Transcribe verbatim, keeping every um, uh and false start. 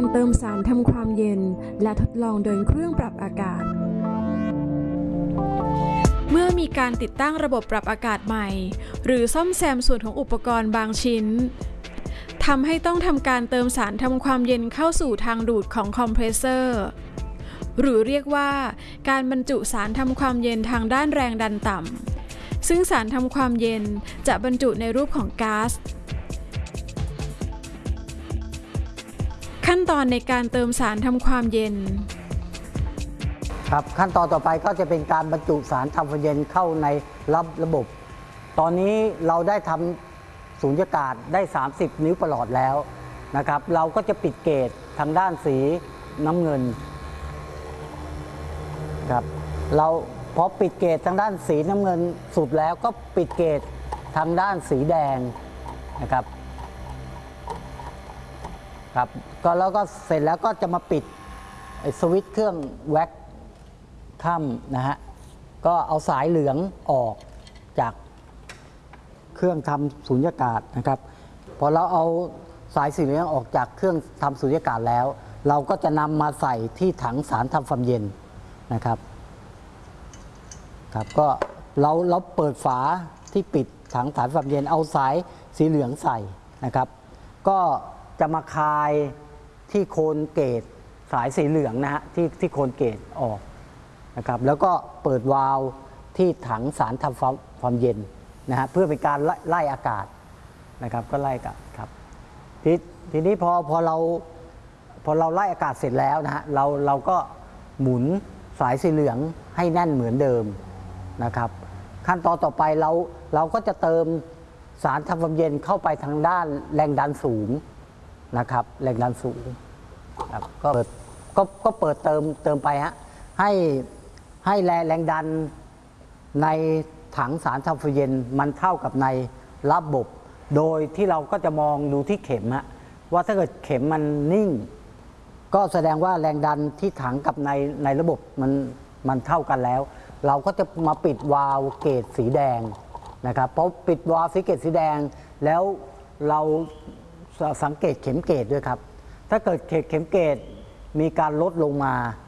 การเติมสารทำความเย็นและทดลองเดินเครื่องปรับอากาศเมื่อมีการติดตั้งระบบปรับอากาศใหม่หรือซ่อมแซมส่วนของอุปกรณ์บางชิ้นทำให้ต้องทำการเติมสารทำความเย็นเข้าสู่ทางดูดของคอมเพรสเซอร์หรือเรียกว่าการบรรจุสารทำความเย็นทางด้านแรงดันต่ำซึ่งสารทำความเย็นจะบรรจุในรูปของก๊าซขั้นตอนในการเติมสารทำความเย็นครับขั้นตอนต่อไปก็จะเป็นการบรรจุสารทำความเย็นเข้าในรับระบบตอนนี้เราได้ทำสูญญากาศได้สามสิบนิ้วประหลอดแล้วนะครับเราก็จะปิดเกจทางด้านสีน้ำเงินครับเราพอปิดเกจทางด้านสีน้ำเงินสุดแล้วก็ปิดเกจทางด้านสีแดงนะครับครับก็แล้วก็เสร็จแล้วก็จะมาปิดไอ้สวิตช์เครื่องแว็กค่ำนะฮะก็เอาสายเหลืองออกจากเครื่องทำสูญญากาศนะครับพอเราเอาสายสีเหลืองออกจากเครื่องทำสูญญากาศแล้วเราก็จะนำมาใส่ที่ถังสารทำความเย็นนะครับครับก็เราเราเปิดฝาที่ปิดถังสารความเย็นเอาสายสีเหลืองใส่นะครับก็จะมาคายที่โคนเกตสายสีเหลืองนะฮะที่ที่โคนเกตออกนะครับแล้วก็เปิดวาล์วที่ถังสารทำความเย็นนะฮะเพื่อเป็นการไล่อากาศนะครับก็ไล่กับครับทีทีนี้พอพอเราพอเราไล่อากาศเสร็จแล้วนะฮะเราเราก็หมุนสายสีเหลืองให้แน่นเหมือนเดิมนะครับขั้นตอนต่อไปเราเราก็จะเติมสารทำความเย็นเข้าไปทางด้านแรงดันสูงนะครับแรงดันสูงครับก็เปิดก็ก็เปิดเติมเติมไปฮะให้ให้แรงแรงดันในถังสารทำความเย็นมันเท่ากับในระบบโดยที่เราก็จะมองดูที่เข็มฮะว่าถ้าเกิดเข็มมันนิ่งก็แสดงว่าแรงดันที่ถังกับในในระบบมันมันเท่ากันแล้วเราก็จะมาปิดวาล์วเกจสีแดงนะครับเพราะปิดวาล์วเกจสีแดงแล้วเราสังเกตเข็มเกจด้วยครับถ้าเกิดเข็มเกจมีการลดลงมา